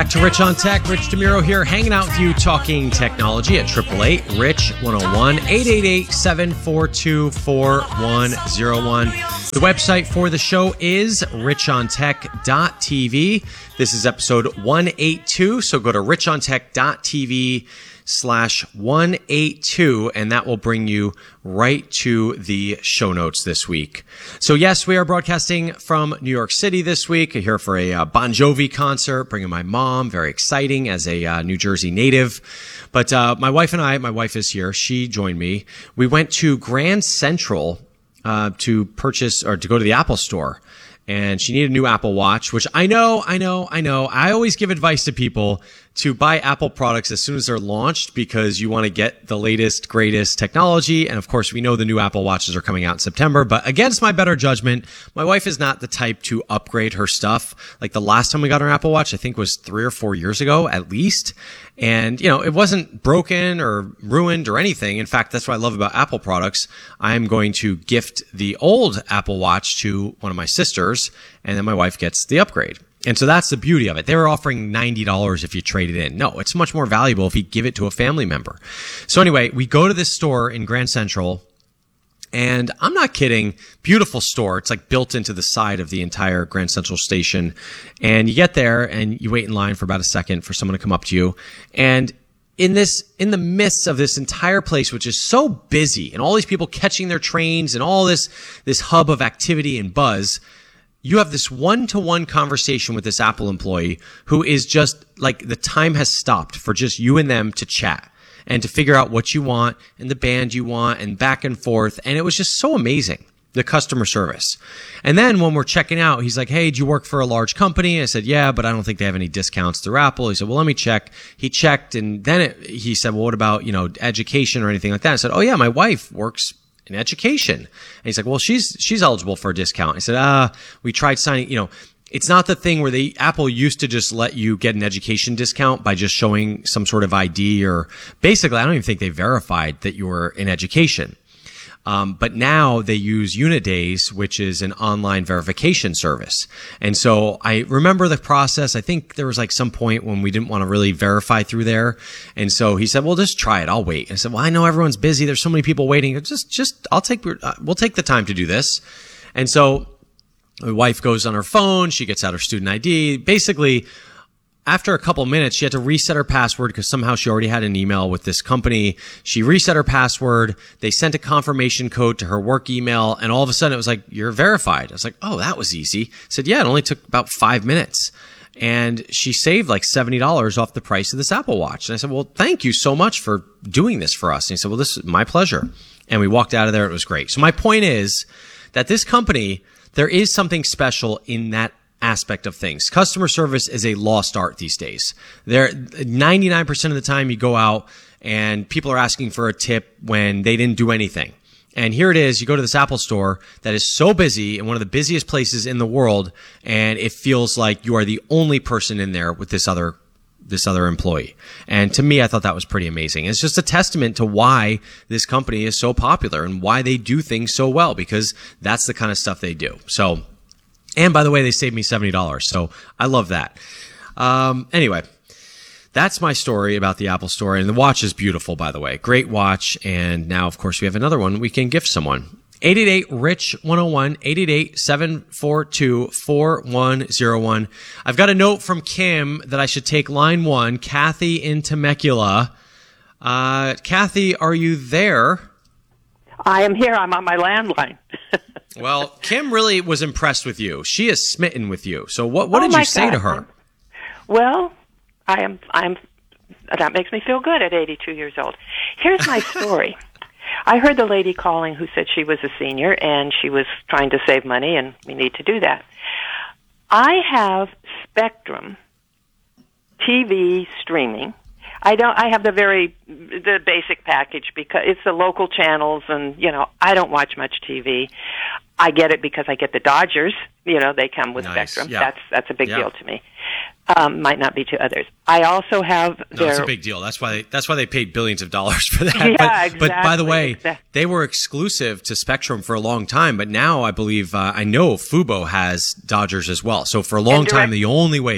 Back to Rich on Tech. Rich DeMuro here, hanging out with you, talking technology at 888-RICH-101, 888-742-4101. The website for the show is richontech.tv. This is episode 182, so go to richontech.tv/182, and that will bring you right to the show notes this week. So yes, we are broadcasting from New York City this week. I'm here for a Bon Jovi concert, bringing my mom. Very exciting as a New Jersey native. But my wife and I, my wife is here. She joined me. We went to Grand Central to purchase or to go to the Apple Store. And she needed a new Apple Watch, which I know. I always give advice to people to buy Apple products as soon as they're launched because you want to get the latest, greatest technology. And of course, we know the new Apple Watches are coming out in September. But against my better judgment, my wife is not the type to upgrade her stuff. Like the last time we got our Apple Watch, I think was 3 or 4 years ago at least. And, it wasn't broken or ruined or anything. In fact, that's what I love about Apple products. I'm going to gift the old Apple Watch to one of my sisters, and then my wife gets the upgrade. And so that's the beauty of it. They were offering $90 if you trade it in. No, it's much more valuable if you give it to a family member. So anyway, we go to this store in Grand Central, and I'm not kidding, beautiful store. It's like built into the side of the entire Grand Central station. And you get there and you wait in line for about a second for someone to come up to you. And in the midst of this entire place, which is so busy and all these people catching their trains and all this hub of activity and buzz, you have this one-to-one conversation with this Apple employee who is just like the time has stopped for just you and them to chat and to figure out what you want and the band you want and back and forth. And it was just so amazing, the customer service. And then when we're checking out, he's like, hey, do you work for a large company? I said, yeah, but I don't think they have any discounts through Apple. He said, well, let me check. He checked, and then he said, well, what about, education or anything like that? I said, oh yeah, my wife works in education. And he's like, well, she's eligible for a discount. I said, we tried signing, it's not the thing where Apple used to just let you get an education discount by just showing some sort of ID, or basically, I don't even think they verified that you were in education. But now they use Unidays, which is an online verification service. And so I remember the process. I think there was like some point when we didn't want to really verify through there. And so he said, well, just try it. I'll wait. And I said, well, I know everyone's busy. There's so many people waiting. We'll take the time to do this. And so my wife goes on her phone. She gets out her student ID. Basically, after a couple minutes, she had to reset her password because somehow she already had an email with this company. She reset her password. They sent a confirmation code to her work email. And all of a sudden it was like, you're verified. I was like, oh, that was easy. I said, yeah, it only took about 5 minutes. And she saved like $70 off the price of this Apple Watch. And I said, well, thank you so much for doing this for us. And he said, well, this is my pleasure. And we walked out of there. It was great. So my point is that this company, there is something special in that aspect of things. Customer service is a lost art these days. 99% of the time you go out and people are asking for a tip when they didn't do anything. And here it is, you go to this Apple store that is so busy and one of the busiest places in the world, and it feels like you are the only person in there with this other employee. And to me, I thought that was pretty amazing. It's just a testament to why this company is so popular and why they do things so well, because that's the kind of stuff they do. So, and by the way, they saved me $70. So I love that. Anyway, that's my story about the Apple Store. And the watch is beautiful, by the way. Great watch. And now, of course, we have another one we can gift someone. 888-RICH-101, 888-742-4101. I've got a note from Kim that I should take line 1, Kathy in Temecula. Kathy, are you there? I am here. I'm on my landline. Well, Kim really was impressed with you. She is smitten with you. So what did you say to her? Well, I'm that makes me feel good at 82 years old. Here's my story. I heard the lady calling who said she was a senior and she was trying to save money, and we need to do that. I have Spectrum TV streaming. I have the basic package because it's the local channels, and I don't watch much TV. I get it because I get the Dodgers. They come with nice. Spectrum. Yeah. That's a big deal to me. Might not be to others. I also have No, it's a big deal. That's why they paid billions of dollars for that. Yeah, but by the way, they were exclusive to Spectrum for a long time, but now I believe I know Fubo has Dodgers as well. So for a long time, the only way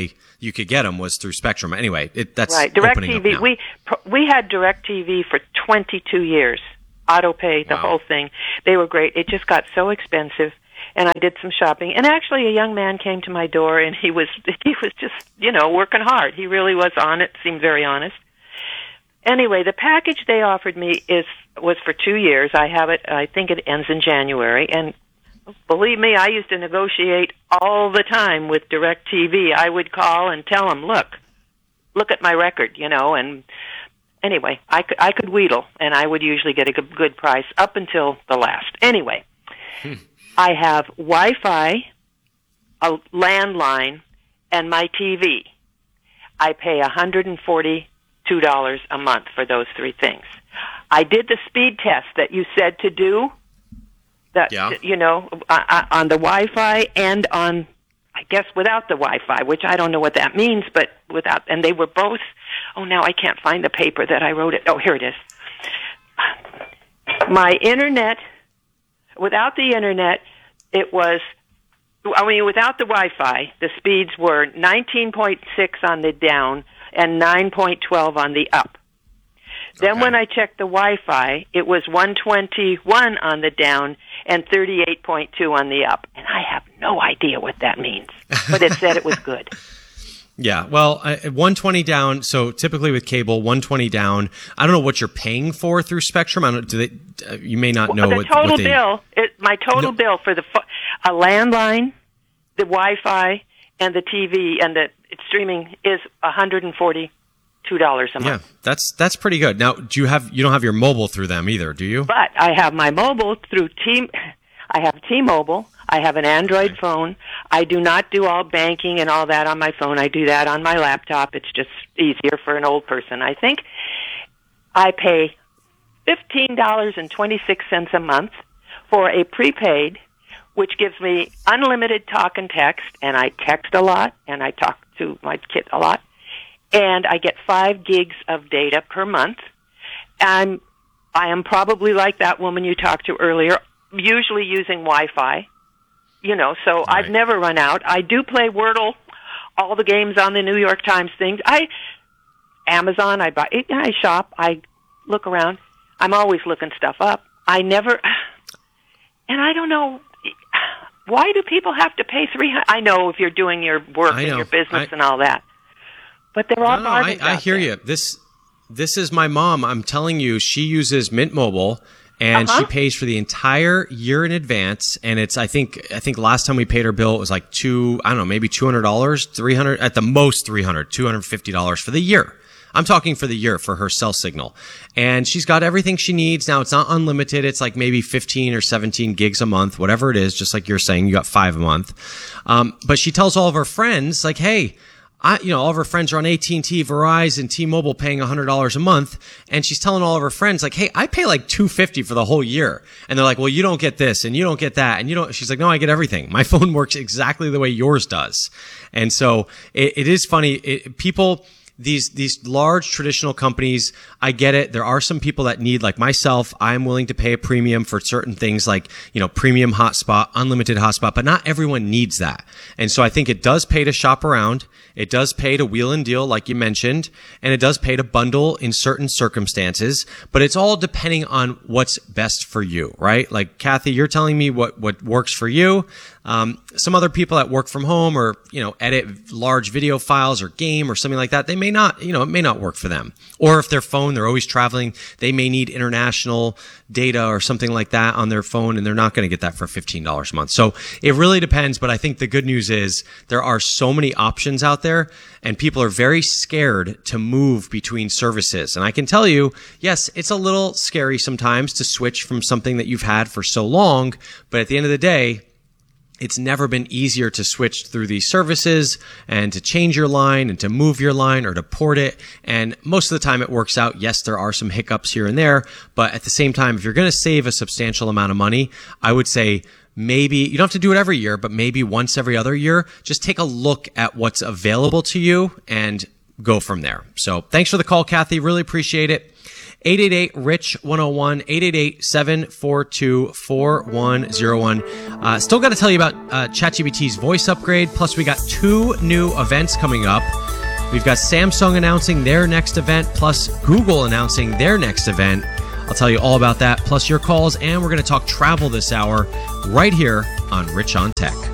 you could get them was through Spectrum. Anyway, that's right. opening up now. We had DirecTV for 22 years. AutoPay, the whole thing. They were great. It just got so expensive, and I did some shopping. And actually, a young man came to my door, and he was just working hard. He really was on it. Seemed very honest. Anyway, the package they offered me was for 2 years. I have it. I think it ends in January, and believe me, I used to negotiate all the time with DirecTV. I would call and tell them, look at my record, and anyway, I could wheedle, and I would usually get a good price up until the last. Anyway, I have Wi-Fi, a landline, and my TV. I pay $142 a month for those three things. I did the speed test that you said to do. On the Wi-Fi and on, I guess, without the Wi-Fi, which I don't know what that means, but without, and they were both, now I can't find the paper that I wrote it. Oh, here it is. My internet, without the internet, without the Wi-Fi, the speeds were 19.6 on the down and 9.12 on the up. Then when I checked the Wi-Fi, it was 121 on the down and 38.2 on the up. And I have no idea what that means, but it said it was good. Yeah, well, 120 down. So typically with cable, 120 down. I don't know what you're paying for through Spectrum. I don't. You may not know the total bill. My total bill for a landline, the Wi-Fi, and the TV and the streaming is $142 a month. Yeah, that's pretty good. Now, you don't have your mobile through them either, do you? But I have my mobile through I have T-Mobile. I have an Android phone. I do not do all banking and all that on my phone. I do that on my laptop. It's just easier for an old person, I think. I pay $15.26 a month for a prepaid, which gives me unlimited talk and text, and I text a lot, and I talk to my kid a lot, and I get 5 gigs of data per month. And I am probably like that woman you talked to earlier, usually using Wi-Fi, so right. I've never run out. I do play Wordle, all the games on the New York Times things. Amazon, I buy, I shop, I look around. I'm always looking stuff up. And I don't know, why do people have to pay $300? I know if you're doing your work and your business and all that, but there are bargains I hear you. This is my mom. I'm telling you, she uses Mint Mobile, and she pays for the entire year in advance. And it's I think last time we paid her bill, it was like maybe $200, $300 at the most, $250 for the year. I'm talking for the year for her cell signal. And she's got everything she needs. Now, it's not unlimited. It's like maybe 15 or 17 gigs a month, whatever it is, just like you're saying, you got 5 a month. But she tells all of her friends, like, hey, all of her friends are on AT&T, Verizon, T-Mobile paying $100 a month. And she's telling all of her friends, like, hey, I pay like $250 for the whole year. And they're like, well, you don't get this and you don't get that. And she's like, no, I get everything. My phone works exactly the way yours does. And so it is funny. People, these large traditional companies, I get it. There are some people that need, like myself, I'm willing to pay a premium for certain things like, premium hotspot, unlimited hotspot, but not everyone needs that. And so I think it does pay to shop around. It does pay to wheel and deal, like you mentioned, and it does pay to bundle in certain circumstances, but it's all depending on what's best for you, right? Like, Kathy, you're telling me what works for you. Some other people that work from home or, edit large video files or game or something like that, they may not, it may not work for them. Or if their phone, they're always traveling, they may need international data or something like that on their phone, and they're not going to get that for $15 a month. So it really depends, but I think the good news is there are so many options out there, and people are very scared to move between services. And I can tell you, yes, it's a little scary sometimes to switch from something that you've had for so long, but at the end of the day, it's never been easier to switch through these services and to change your line and to move your line or to port it. And most of the time it works out. Yes, there are some hiccups here and there, but at the same time, if you're going to save a substantial amount of money, I would say maybe you don't have to do it every year, but maybe once every other year, just take a look at what's available to you and go from there. So thanks for the call, Kathy. Really appreciate it. 888-RICH-101, 888-742-4101. Still got to tell you about ChatGPT's voice upgrade. Plus, we got 2 new events coming up. We've got Samsung announcing their next event, plus Google announcing their next event. I'll tell you all about that, plus your calls, and we're going to talk travel this hour right here on Rich on Tech.